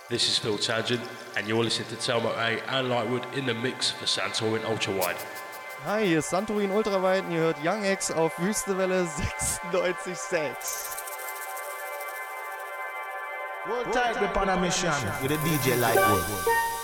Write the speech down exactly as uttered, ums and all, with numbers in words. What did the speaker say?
This is Phil Tangent, and you're listening to Telmo A and Lightwood in the mix for Santorin Ultrawide. Hi, hier ist Santorin Ultrawide und ihr hört Young X auf Wüstewelle sechsundneunzig Komma sechs. Roll tight, we're on a mission with a D J Lightwood.